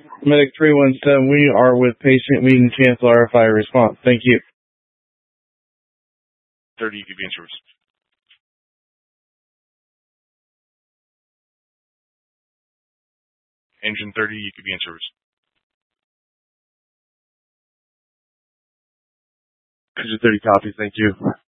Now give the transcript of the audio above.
Medic 317, we are with patient. We can cancel our fire response. Thank you. 30, you could be in service. Engine 30, you could be in service. Engine 30 copies, thank you.